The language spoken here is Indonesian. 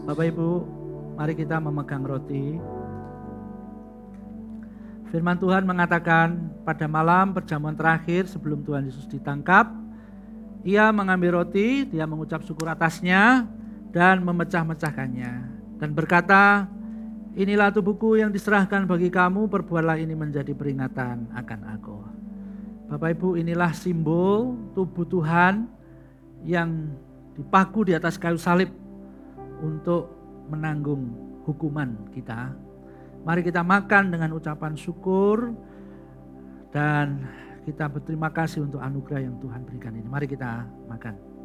Bapak Ibu, mari kita memegang roti. Firman Tuhan mengatakan pada malam perjamuan terakhir sebelum Tuhan Yesus ditangkap, ia mengambil roti, dia mengucap syukur atasnya dan memecah-mecahkannya dan berkata, inilah tubuhku yang diserahkan bagi kamu, perbuatlah ini menjadi peringatan akan aku. Bapak Ibu, inilah simbol tubuh Tuhan yang dipaku di atas kayu salib untuk menanggung hukuman kita. Mari kita makan dengan ucapan syukur dan kita berterima kasih untuk anugerah yang Tuhan berikan ini. Mari kita makan.